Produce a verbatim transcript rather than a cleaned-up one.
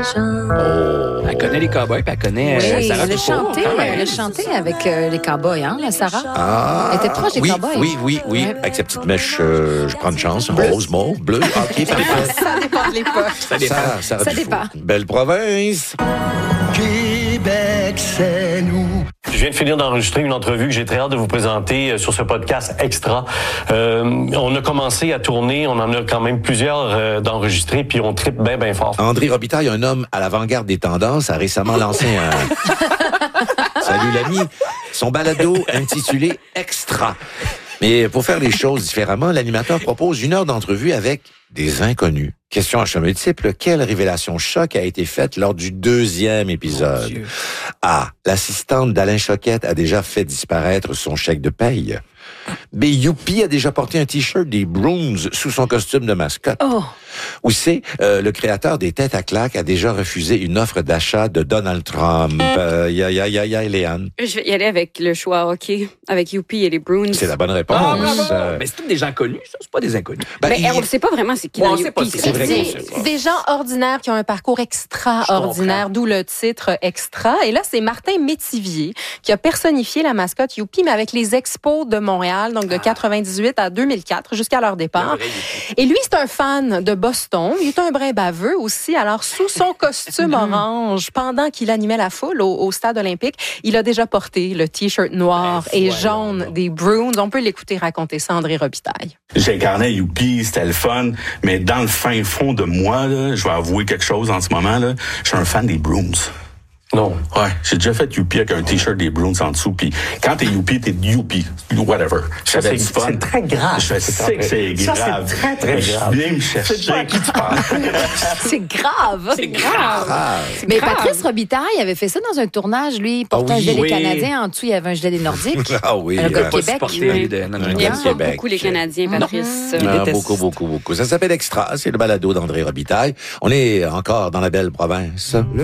gens. Oh. Elle connaît les cowboys, puis elle connaît Oui, euh, Sarah elle a Dufour, chanté, quand même. elle a chanté avec euh, les cowboys, hein, la Sarah? Ah, Elle était proche des oui, cowboys. Oui, oui, oui. Ouais. Avec sa petite mèche, euh, je prends une chance. Rose, mauve, bleu. OK, parfait. Ça dépend de l'époque. Ça dépend. Ça, Sarah Ça Dufour. dépend. Belle province. Québec, c'est nous. Je viens de finir d'enregistrer une entrevue que j'ai très hâte de vous présenter euh, sur ce podcast Extra. Euh, on a commencé à tourner, on en a quand même plusieurs euh, d'enregistrés, puis on tripe bien, bien fort. André Robitaille, un homme à l'avant-garde des tendances, a récemment lancé un... Salut l'ami. Son balado intitulé Extra. Mais pour faire les choses différemment, l'animateur propose une heure d'entrevue avec des inconnus. Question à choix multiple, quelle révélation choc a été faite lors du deuxième épisode? A. L'assistante d'Alain Choquette a déjà fait disparaître son chèque de paye. B. Youpi a déjà porté un T-shirt des Bruins sous son costume de mascotte. Oh. Ou C. Euh, le créateur des Têtes à claques a déjà refusé une offre d'achat de Donald Trump. Euh, ya, ya, ya, ya, Léane. Je vais y aller avec le choix hockey, avec Youpi et les Bruins. C'est la bonne réponse. Ah, bravo. Euh, Mais c'est tous des gens connus, ça, c'est pas des inconnus. ben, Mais il- on ne sait pas vraiment c'est qui Ouais, dans on sait pas, Youpi. c'est vrai qu'on Des, sait pas. des gens ordinaires qui ont un parcours extraordinaire, d'où le titre Extra. Et là, c'est Martin Métivier qui a personnifié la mascotte Youpi, mais avec les expos de Montréal, donc de quatre-vingt-dix-huit à deux mille quatre, jusqu'à leur départ. Et lui, c'est un fan de Boston. Il est un brin baveux aussi. Alors, sous son costume orange, pendant qu'il animait la foule au, au stade olympique, il a déjà porté le T-shirt noir Ben, et voyons jaune donc. des Bruins. On peut l'écouter raconter ça, André Robitaille. J'incarnais Youpi, c'était le fun, mais dans le fin fond de moi, là, je vais avouer quelque chose en ce moment, là, je suis un fan des Bruins. Non. Ouais, j'ai déjà fait Youpi avec un T-shirt des Bruins en dessous, puis quand t'es Youpi, t'es Youpi, whatever. Ça, J'avais c'est- du fun. c'est très grave. Je sais que c'est Ça, grave. c'est très, très grave. Viens me chercher. C'est pas à qui tu parles. C'est grave. C'est grave. Ah, Mais grave. Patrice Robitaille avait fait ça dans un tournage, lui. Il portait Ah un oui, gilet oui. des Canadiens. En dessous, il y avait un gilet des Nordiques. ah oui. Un gars de euh, Pas Québec. supporté de... Non, non, Un non. gars Il de aime Québec. beaucoup les Canadiens, Patrice. Il Ah, déteste. beaucoup, beaucoup, beaucoup. Ça s'appelle Extra. C'est le balado d'André Robitaille. On est encore dans la belle province.